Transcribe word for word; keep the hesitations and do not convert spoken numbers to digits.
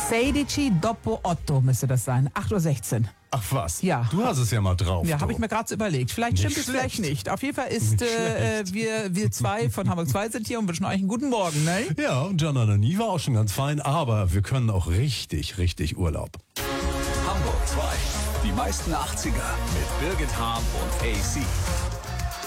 sedici dopo otto müsste das sein. acht Uhr sechzehn. Ach was, Ja. du hast es ja mal drauf. Ja, du. habe ich mir gerade so überlegt. Vielleicht Nicht stimmt es, schlecht. vielleicht nicht. Auf jeden Fall ist, äh, wir, wir zwei von Hamburg zwei sind hier und wünschen euch einen guten Morgen, ne? Ja, und Gianna Nani war auch schon ganz fein, aber wir können auch richtig, richtig Urlaub. Hamburg zwei. Die meisten achtziger mit Birgit Hahn und A C.